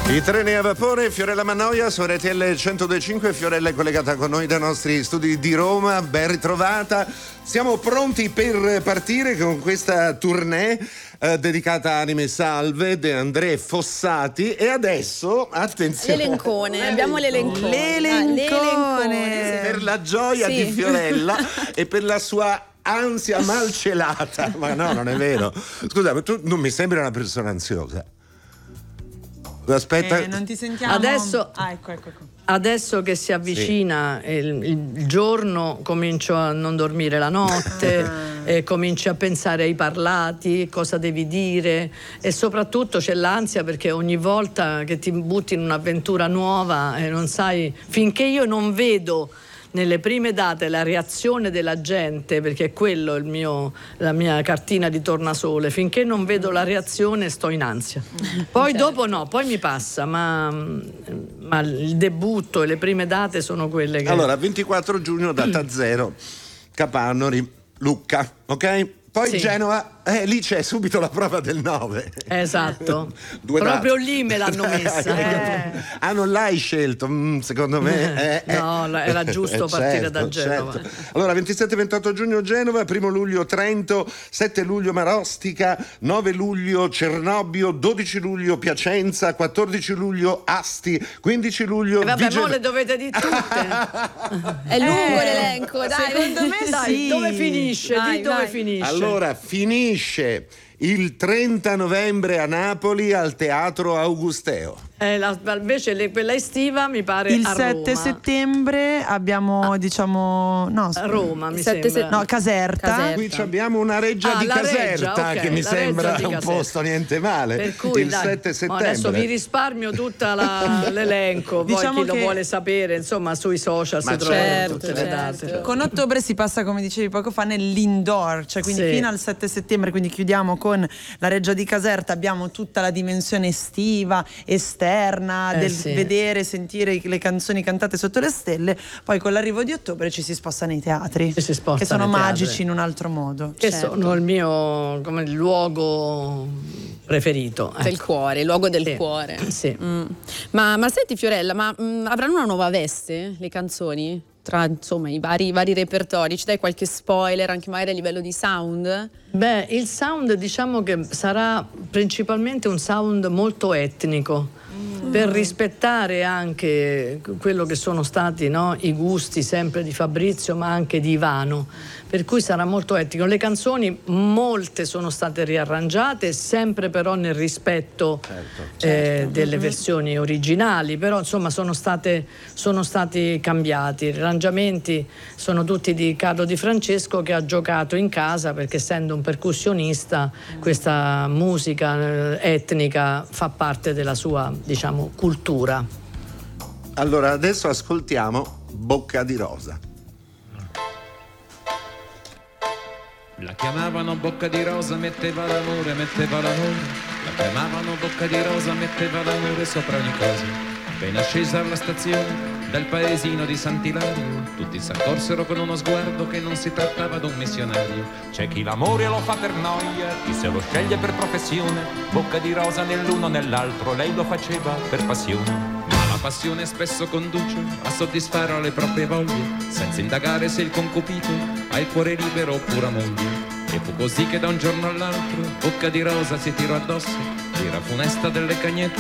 I treni a vapore, Fiorella Mannoia su RTL 102.5. Fiorella è collegata con noi dai nostri studi di Roma, ben ritrovata. Siamo pronti per partire con questa tournée dedicata a Anime Salve De André Fossati. E adesso, attenzione, l'elencone, abbiamo l'elencone. L'elencone. Per la gioia di Fiorella e per la sua ansia malcelata. Ma no, non è vero. Scusa, ma tu non mi sembri una persona ansiosa. Aspetta, non ti sentiamo. Adesso, ecco. Adesso che si avvicina il giorno, comincio a non dormire la notte, cominci a pensare ai parlati, cosa devi dire, e soprattutto c'è l'ansia perché ogni volta che ti butti in un'avventura nuova non sai, finché io non vedo nelle prime date la reazione della gente, perché è quello la mia cartina di tornasole, finché non vedo la reazione sto in ansia. Poi dopo no, poi mi passa, ma il debutto e le prime date sono quelle che... Allora, 24 giugno, data zero, Capannori, Lucca, ok? Poi sì. Genova, lì c'è subito la prova del 9. Esatto. date. Proprio lì me l'hanno messa. Ah, non l'hai scelto, secondo me. No, era giusto partire da Genova. Certo. Allora, 27-28 giugno Genova, 1 luglio Trento, 7 luglio Marostica, 9 luglio Cernobbio, 12 luglio Piacenza, 14 luglio Asti, 15 luglio vabbè, mo le dovete di tutte. È lungo l'elenco, dai. Secondo me Dai, sì. dove finisce? Vai, Dove vai. finisce? Allora, finisce il 30 novembre a Napoli al Teatro Augusteo. Invece quella estiva mi pare Il a 7 Roma. settembre abbiamo, diciamo, no, A Roma mi 7 sembra. no, Caserta. Qui abbiamo una reggia di la Caserta, Reggia, ok, che mi la sembra Reggia di un Caserta. posto niente male. Per cui il dai, 7 ma settembre. adesso vi risparmio tutta l'elenco, Diciamo poi chi lo che- vuole sapere, insomma, sui social Ma si trovano certo, tutte le certo. date. Con ottobre si passa, come dicevi poco fa, nell'indoor, cioè quindi Sì. fino al 7 settembre, quindi chiudiamo con la Reggia di Caserta, abbiamo tutta la dimensione estiva, esterna, del sì. vedere, sentire le canzoni cantate sotto le stelle, poi con l'arrivo di ottobre ci si sposta nei teatri, Ci si sposta che sono nei teatri. magici in un altro modo. Che Certo. sono il mio il luogo preferito. Del ecco. cuore, il luogo del Sì. cuore. Sì. Ma senti Fiorella, avranno una nuova veste le canzoni? Tra insomma i vari repertori, ci dai qualche spoiler anche magari a livello di sound? Beh, il sound diciamo che sarà principalmente un sound molto etnico, per rispettare anche quello che sono stati, no, i gusti sempre di Fabrizio ma anche di Ivano, per cui sarà molto etnico. Le canzoni molte sono state riarrangiate, sempre però nel rispetto delle versioni originali, però insomma sono stati cambiati. I arrangiamenti sono tutti di Carlo Di Francesco, che ha giocato in casa perché essendo un percussionista questa musica etnica fa parte della sua, diciamo, cultura. Allora, adesso ascoltiamo Bocca di Rosa. La chiamavano Bocca di Rosa, metteva l'amore. La chiamavano Bocca di Rosa, metteva l'amore sopra ogni cosa. Appena scesa alla stazione del paesino di Sant'Ilario, tutti s'accorsero con uno sguardo che non si trattava d'un missionario. C'è chi l'amore lo fa per noia, chi se lo sceglie per professione. Bocca di Rosa nell'uno nell'altro, lei lo faceva per passione. Ma la passione spesso conduce a soddisfare alle proprie voglie, senza indagare se il concupito ha il cuore libero oppure moglie. E fu così che da un giorno all'altro Bocca di Rosa si tirò addosso l'ira funesta delle cagnette,